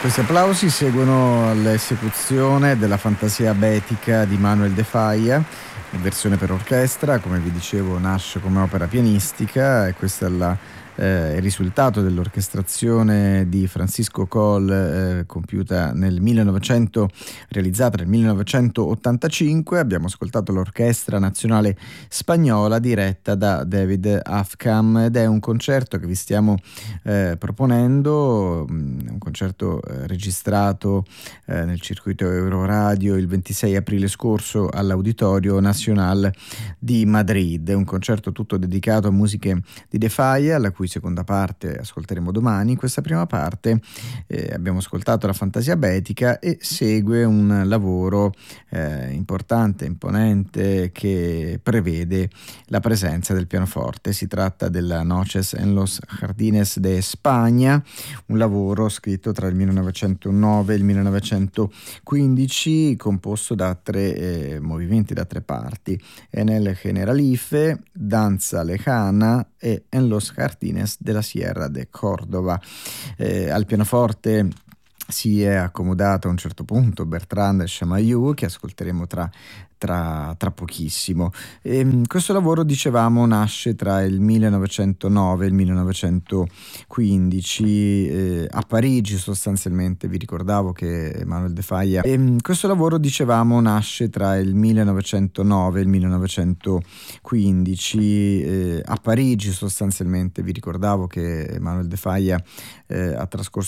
Questi applausi seguono l'esecuzione della Fantasia Betica di Manuel de Falla, in versione per orchestra. Come vi dicevo, nasce come opera pianistica e questo è il risultato dell'orchestrazione di Francisco Coll, realizzata nel 1985. Abbiamo ascoltato l'Orchestra Nazionale Spagnola diretta da David Afkham ed è un concerto che vi stiamo proponendo, un concerto registrato nel circuito Euroradio il 26 aprile scorso all'Auditorio Nacional di Madrid. È un concerto tutto dedicato a musiche di De Falla, la cui seconda parte ascolteremo domani. In questa prima parte abbiamo ascoltato la Fantasia Betica e segue un lavoro importante, imponente, che prevede la presenza del pianoforte. Si tratta della Noches en los Jardines de España, un lavoro scritto tra il 1909 e il 1915, composto da tre movimenti, da tre parti: En el Generalife, Danza Lejana e En los Jardines de la Sierra de Córdoba. Al pianoforte si è accomodato a un certo punto Bertrand Chamayou, che ascolteremo tra pochissimo. Questo lavoro, dicevamo, nasce tra il 1909 e il 1915 a Parigi, sostanzialmente. Vi ricordavo che Manuel de Falla questo lavoro, dicevamo, nasce tra il 1909 e il 1915 a Parigi, sostanzialmente. Vi ricordavo che Manuel de Falla ha trascorso